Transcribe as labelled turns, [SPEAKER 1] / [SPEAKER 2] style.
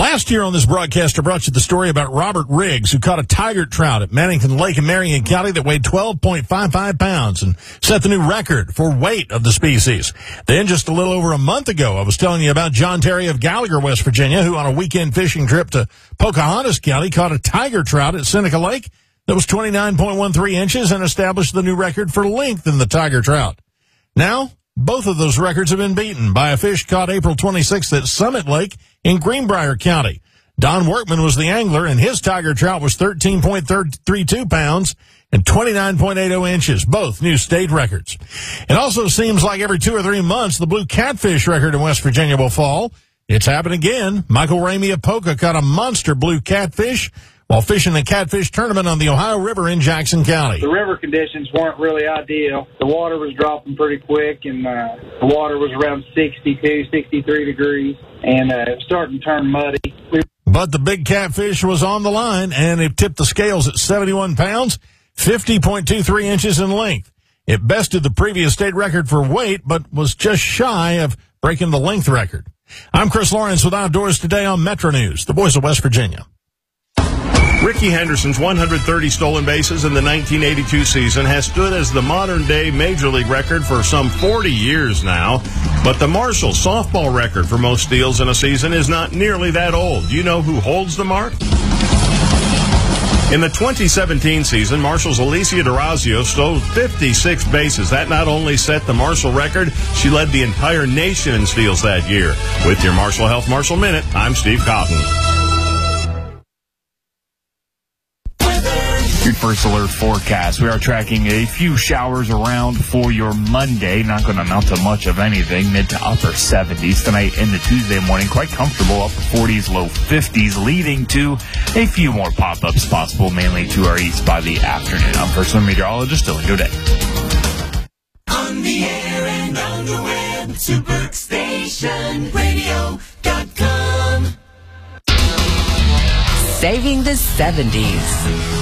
[SPEAKER 1] Last year on this broadcast, I brought you the story about Robert Riggs, who caught a tiger trout at Mannington Lake in Marion County that weighed 12.55 pounds and set the new record for weight of the species. Then just a little over a month ago, I was telling you about John Terry of Gallagher, West Virginia, who on a weekend fishing trip to Pocahontas County caught a tiger trout at Seneca Lake that was 29.13 inches and established the new record for length in the tiger trout. Now, both of those records have been beaten by a fish caught April 26th at Summit Lake in Greenbrier County. Don Workman was the angler, and his tiger trout was 13.32 pounds and 29.80 inches, both new state records. It also seems like every 2 or 3 months, the blue catfish record in West Virginia will fall. It's happened again. Michael Ramey of Poca caught a monster blue catfish while fishing the catfish tournament on the Ohio River in Jackson County.
[SPEAKER 2] The river conditions weren't really ideal. The water was dropping pretty quick, and the water was around 62, 63 degrees, and it was starting to turn muddy.
[SPEAKER 1] But the big catfish was on the line, and it tipped the scales at 71 pounds, 50.23 inches in length. It bested the previous state record for weight, but was just shy of breaking the length record. I'm Chris Lawrence with Outdoors Today on Metro News, the voice of West Virginia.
[SPEAKER 3] Ricky Henderson's 130 stolen bases in the 1982 season has stood as the modern-day Major League record for some 40 years now. But the Marshall softball record for most steals in a season is not nearly that old. Do you know who holds the mark? In the 2017 season, Marshall's Alicia D'Orazio stole 56 bases. That not only set the Marshall record, she led the entire nation in steals that year. With your Marshall Health Marshall Minute, I'm Steve Cotton.
[SPEAKER 4] Your first alert forecast. We are tracking a few showers around for your Monday. Not going to amount to much of anything. Mid to upper 70s tonight into Tuesday morning. Quite comfortable. Upper 40s, low 50s, leading to a few more pop-ups possible, mainly to our east by the afternoon. I'm personal meteorologist Dylan Godet.
[SPEAKER 5] On the air and on the web, SuperStationRadio.com.
[SPEAKER 6] Saving the 70s.